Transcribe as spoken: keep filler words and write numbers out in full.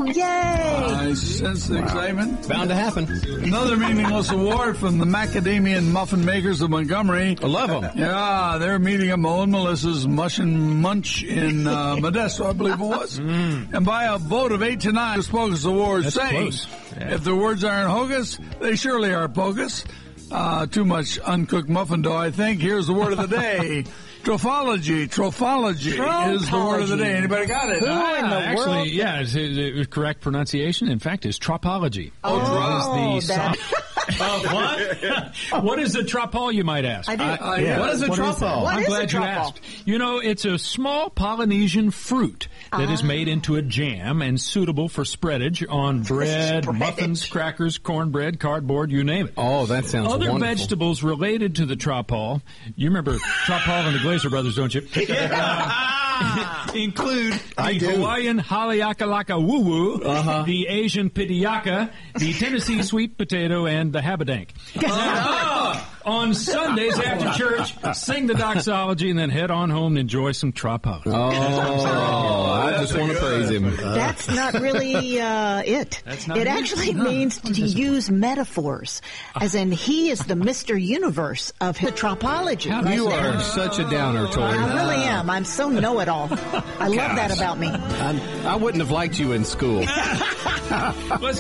Yay! I sense the excitement. Bound to happen. Another meaningless award from the Macadamian Muffin Makers of Montgomery. I love them. Yeah, they're meeting at Mo and Melissa's Mush and Munch in uh, Modesto, I believe it was. Mm. And by a vote of eight to nine, the Spocus Awards That's saying, yeah. if the words aren't hocus, they surely are pocus. Uh, too much uncooked muffin dough, I think. Here's the word of the day. Trophology. Trophology is the word of the day. Anybody got it? Who Ah, in the actually, world? yeah, it's, it's correct pronunciation. In fact, is tropology. Oh, It is the that- sci- uh, what? What is a tropol, you might ask? I do. Uh, yeah. What is a tropol? What I'm is a glad you tropol? asked. You know, it's a small Polynesian fruit that is made into a jam and suitable for spreadage on bread, Spreadage. muffins, crackers, cornbread, cardboard, you name it. Oh, that sounds Other wonderful. vegetables related to the tropol, you remember Tropol and the Glazer brothers, don't you? Uh, include I the do. Hawaiian Haleakalaka Woo Woo, Uh-huh. the Asian Pitiaka, the Tennessee sweet potato, and the Habadank. Now, on Sundays after church, sing the doxology and then head on home and enjoy some tropology. Oh, I just want to praise him. That's not really uh, it. That's not it it? actually No. means to use metaphors, as in he is the Mister Universe of the tropology. How You Right there. are such a downer, Tori. I really am. I'm so know-it-all. I love that about me. I, I wouldn't have liked you in school. Let's